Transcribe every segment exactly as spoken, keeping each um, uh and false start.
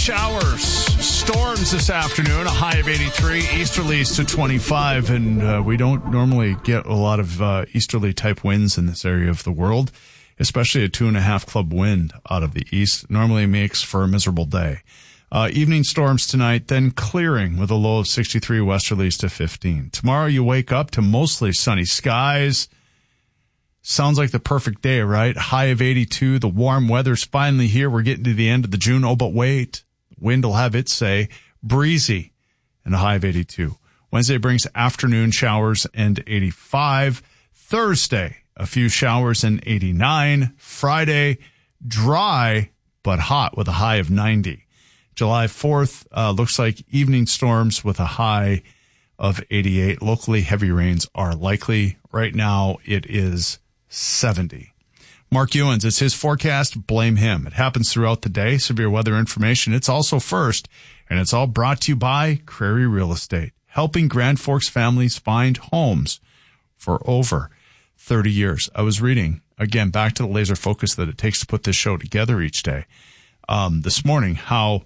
showers, storms this afternoon, a high of eighty-three, easterlies to twenty-five, and uh, we don't normally get a lot of uh, easterly type winds in this area of the world, especially a two and a half club wind out of the east. Normally makes for a miserable day. Uh, evening storms tonight, then clearing with a low of sixty-three, westerlies to fifteen. Tomorrow you wake up to mostly sunny skies. Sounds like the perfect day, right? High of eighty-two. The warm weather's finally here. We're getting to the end of the June. Oh, but wait. Wind will have its say. Breezy and a high of eighty-two. Wednesday brings afternoon showers and eighty-five. Thursday, a few showers and eighty-nine. Friday, dry but hot with a high of ninety. July fourth, uh, looks like evening storms with a high of eighty-eight. Locally, heavy rains are likely. Right now, it is seventy. Mark Ewens, it's his forecast. Blame him. It happens throughout the day. Severe weather information. It's also first, and it's all brought to you by Crary Real Estate, helping Grand Forks families find homes for over thirty years. I was reading, again, back to the laser focus that it takes to put this show together each day, um, this morning, how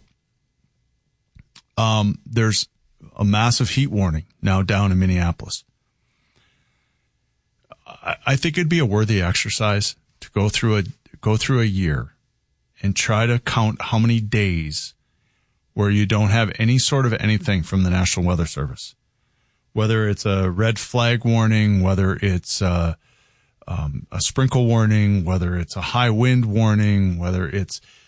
um, there's a massive heat warning now down in Minneapolis. I think it'd be a worthy exercise to go through a go through a year and try to count how many days where you don't have any sort of anything from the National Weather Service, whether it's a red flag warning, whether it's a, um, a sprinkle warning, whether it's a high wind warning, whether it's